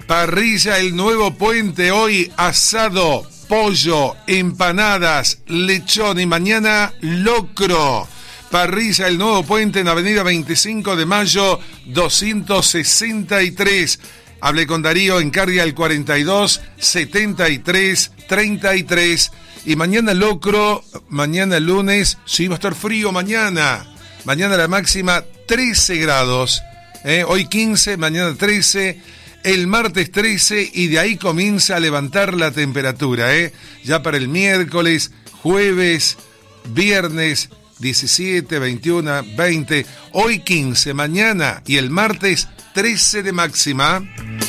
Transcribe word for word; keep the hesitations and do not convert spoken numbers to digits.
Parrilla El Nuevo Puente, hoy asado, pollo, empanadas, lechón y mañana locro. Parrilla El Nuevo Puente en Avenida veinticinco de Mayo doscientos sesenta y tres. Hablé con Darío, encarga el cuarenta y dos setenta y tres treinta y tres. Y mañana locro, mañana lunes, sí va a estar frío mañana. Mañana la máxima trece grados. ¿eh? Hoy quince, mañana trece. El martes trece y de ahí comienza a levantar la temperatura, ¿eh? Ya para el miércoles, jueves, viernes, diecisiete, veintiuno, veinte. Hoy quince, mañana y el martes trece de máxima.